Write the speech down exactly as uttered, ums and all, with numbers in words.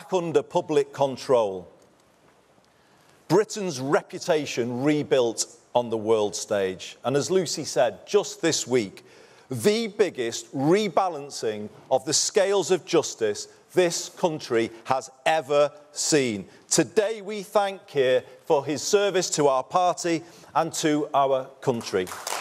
back under public control. Britain's reputation rebuilt on the world stage. And as Lucy said, just this week, the biggest rebalancing of the scales of justice this country has ever seen. Today we thank Keir for his service to our party and to our country.